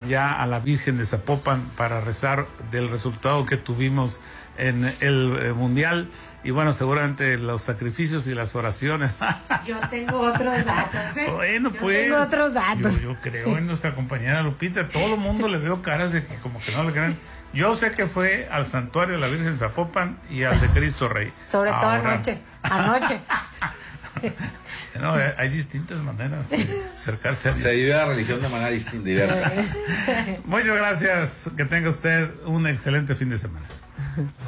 ya a la Virgen de Zapopan para rezar del resultado que tuvimos en el Mundial. Y bueno, seguramente los sacrificios y las oraciones. Yo tengo otros datos, Bueno, pues. Tengo otros datos. Yo creo en nuestra compañera Lupita. Todo el mundo le veo caras de que como que no le creen. Yo sé que fue al santuario de la Virgen de Zapopan y al de Cristo Rey. Sobre todo anoche. No, hay distintas maneras de acercarse a Dios. Se vive la religión de manera distinta, diversa. Muchas gracias. Que tenga usted un excelente fin de semana.